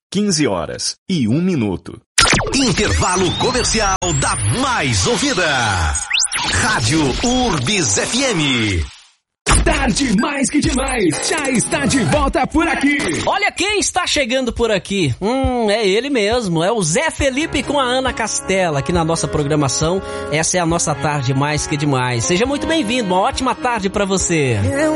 15h01. Intervalo comercial da mais ouvida. Rádio Urbis FM. Tarde mais que demais, já está de volta por aqui. Olha quem está chegando por aqui. É ele mesmo, é o Zé Felipe com a Ana Castela aqui na nossa programação. Essa é a nossa Tarde mais que demais. Seja muito bem-vindo, uma ótima tarde para você.